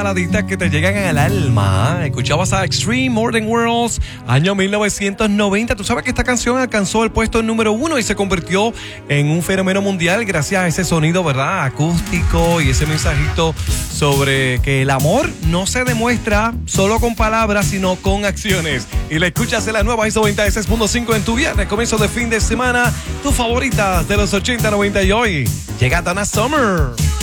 baladitas que te llegan al alma. Escuchabas a Extreme Modern Worlds, año 1990. Tú sabes que esta canción alcanzó el puesto número 1 y se convirtió en un fenómeno mundial gracias a ese sonido, ¿verdad? Acústico y ese mensajito sobre que el amor no se demuestra solo con palabras, sino con acciones. Y la escuchas en la nueva ISO 96.5 en tu viernes, comienzo de fin de semana. Tus favoritas de los 80, 90 y hoy. Llega Donna Summer.